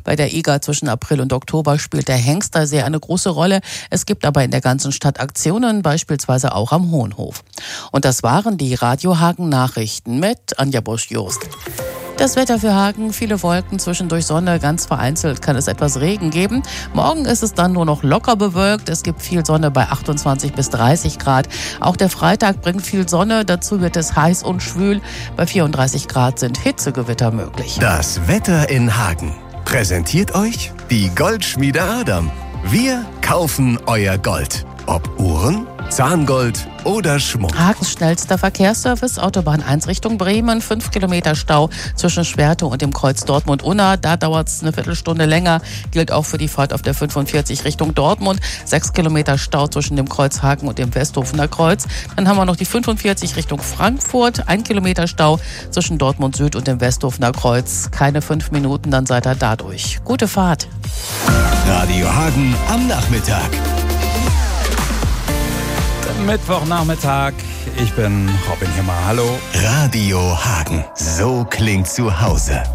Bei der IGA zwischen April und Oktober spielt der Hengstersee eine große Rolle. Es gibt aber in der ganzen Stadt Aktionen, beispielsweise auch am Hohenhof. Und das waren die Radio Hagen Nachrichten mit Anja Busch-Jost. Das Wetter für Hagen, viele Wolken, zwischendurch Sonne, ganz vereinzelt kann es etwas Regen geben. Morgen ist es dann nur noch locker bewölkt, es gibt viel Sonne bei 28 bis 30 Grad. Auch der Freitag bringt viel Sonne, dazu wird es heiß und schwül. Bei 34 Grad sind Hitzegewitter möglich. Das Wetter in Hagen präsentiert euch die Goldschmiede Adam. Wir kaufen euer Gold. Ob Uhren, Zahngold oder Schmuck. Hagens schnellster Verkehrsservice, Autobahn 1 Richtung Bremen, 5 Kilometer Stau zwischen Schwerte und dem Kreuz Dortmund-Unna. Da dauert es eine Viertelstunde länger, gilt auch für die Fahrt auf der 45 Richtung Dortmund. 6 Kilometer Stau zwischen dem Kreuz Hagen und dem Westhofener Kreuz. Dann haben wir noch die 45 Richtung Frankfurt, 1 Kilometer Stau zwischen Dortmund Süd und dem Westhofener Kreuz. Keine 5 Minuten, dann seid ihr da durch. Gute Fahrt. Radio Hagen am Nachmittag. Mittwochnachmittag, ich bin Robin Himmer, hallo. Radio Hagen, so klingt zu Hause.